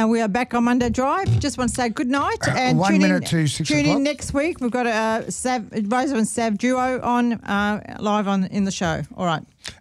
and we are back on Monday Drive. Just want to say good night. And 1 minute to 6 Tune o'clock. in next week. We've got a Rosa and Sav duo on live in the show. All right.